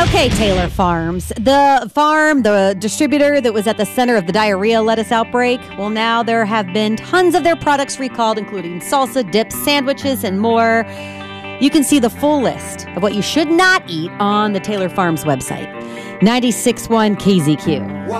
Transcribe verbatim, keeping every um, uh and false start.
Okay, Taylor Farms. The farm, the distributor that was at the center of the diarrhea lettuce outbreak, well, now there have been tons of their products recalled, including salsa, dips, sandwiches, and more. You can see the full list of what you should not eat on the Taylor Farms website. ninety-six point one K Z Q.